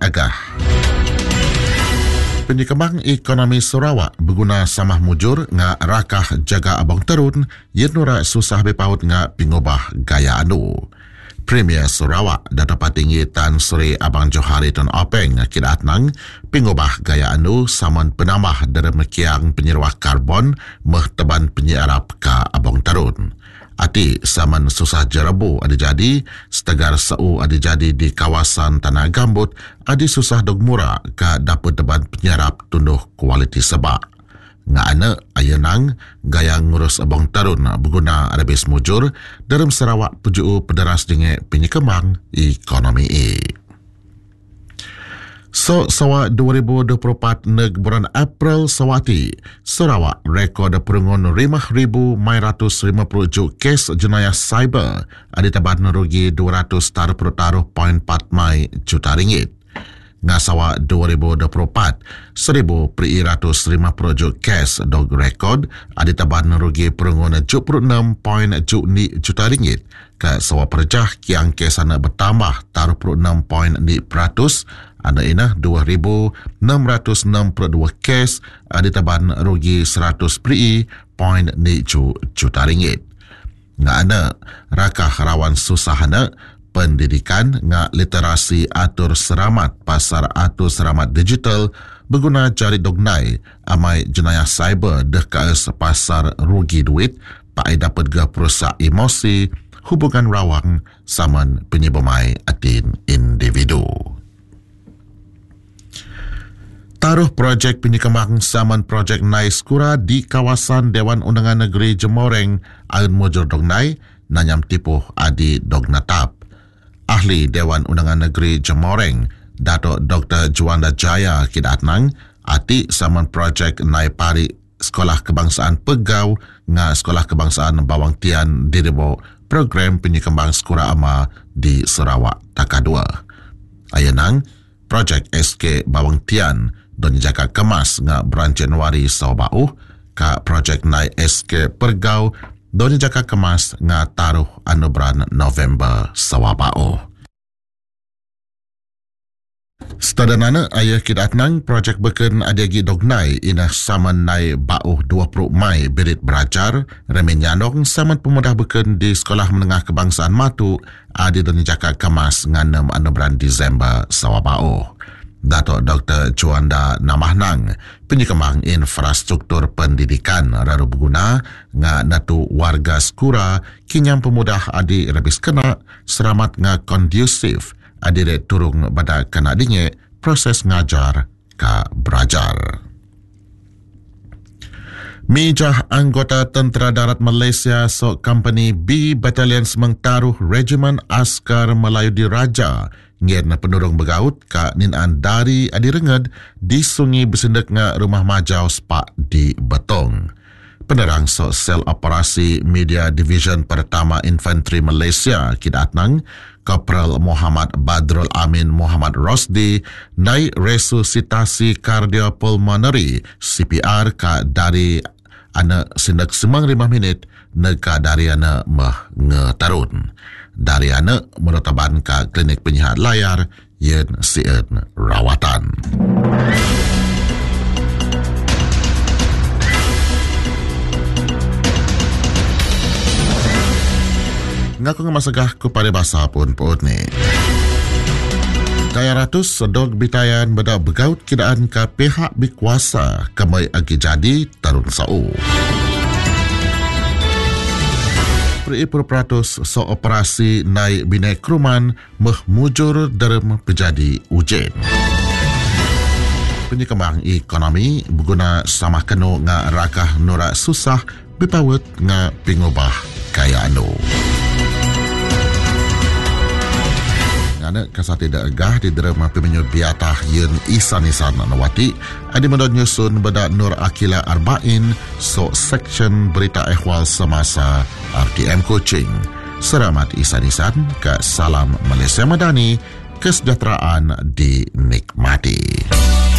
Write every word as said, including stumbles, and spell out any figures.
agah. Penyekembang ekonomi Sarawak berguna samah mujur nga rakah jaga abang terun yenura susah bepaut nga pingubah gaya anu. Premier Sarawak Datuk Tinggi Tan Sri Abang Johari Tun Openg kidat nang pingubah gaya anu saman penambah dalam kiang penyeruah karbon meh teban penyiarap ka abang terun. Ati saman susah jerabu ada jadi, setegar seu ada jadi di kawasan Tanah Gambut, ada susah dog murah ka dapat deban penyarap tunduh kualiti sebak. Nga ana ayenang gaya ngurus abang tarun berguna arabis mujur dalam Sarawak puju pederas dengan penyekembang ekonomi e. So, sawa dua ribu dua puluh empat neg bulan April sawati, Sarawak rekod perungun lima ribu empat ratus lima puluh juk kes jenayah cyber ada tabat nerugi dua ratus taruh taruh poin empat mai juta ringgit. Ngasawa dua ribu dua puluh empat, seribu ratus lima puluh juk kes dog rekod ada tabat nerugi perungun tujuh puluh enam poin juta ringgit. Ke sawa perjah kiang kes ana bertambah taruh enam poin enam peratus. Ada inah dua ribu enam ratus enam puluh dua kes ada taban rugi seratus poin juta ringgit. Nga ana rakah rawan susahana pendidikan nga literasi atur seramat pasar atur seramat digital berguna jari dognai amai jenayah cyber deh kaes pasar rugi duit pakai dapat ga perusak emosi hubungan rawang saman penyebamai atin individu. Taruh projek penyekembang saman projek Nai Skura di kawasan Dewan Undangan Negeri Jemoreng, Aun Mujur Dognai, nanyam tipuh adi Dognatap. Ahli Dewan Undangan Negeri Jemoreng, Datuk Doktor Juanda Jaya kidatnang, ati saman projek Nai Pari Sekolah Kebangsaan Pegau nga Sekolah Kebangsaan Bawang Tian diribo program penyekembang Skura Ama di Sarawak Takadua. Ayenang, projek S K Bawang Tian don jaka kemas nga bulan Januari sawabau ka projek Nai S K Pergau don jaka kemas nga taruh anu bulan November sawabau. Sedadanana ayah kidatnang projek beken adiagi dognai inah saman nai bauh dua puluh Mai berit berajar remen yanong saman pemudah beken di Sekolah Menengah Kebangsaan Matu adi don jaka kemas nganem anu bulan Disember sawabau. Datuk Doktor Juanda Namahnang, penyekembang infrastruktur pendidikan raru berguna nga natu warga Skura kinyam pemudah adi rebis kena seramat nga kondusif adi re turung pada kena dinge proses ngajar ka berajar. Mijah anggota Tentera Darat Malaysia so Company B Battalion Semengtaruh Regimen Askar Melayu Diraja ngir na penurung begaut ka ninaan dari adi renged di sungi besendak nga rumah majau spak di Betong. Penerang so sel operasi Media Division Pertama Infanteri Malaysia kidatnang Kopral Muhammad Badrul Amin Muhammad Rosdi naik resusitasi kardiopulmonary C P R ka dari ana sendak semang lima minit neka dari ana mah ngetarun. Dari anak merataban ke klinik penyihat layar yen sien rawatan. Ngaku ngemasagah kepada bahasa pun puut ni. Daya ratus sedog bitayan beda begaut kidaan ke pihak bikuasa kemai agi jadi tarun sau. Peripur peratus so operasi naik binai keruman meh mujur dalam pejadi ujian. Penyekembang ekonomi berguna sama keno nga rakah nurak susah bipawet nga pingubah kaya anu. Ngana kasah tidak agah di derma pemenyut biatah yen isan-isan nawati adi mendon nyusun beda Nur Akila Arba'in so section berita ehwal semasa R T M Kuching. Selamat isan-isan ke salam Malaysia Madani, kesejahteraan dinikmati.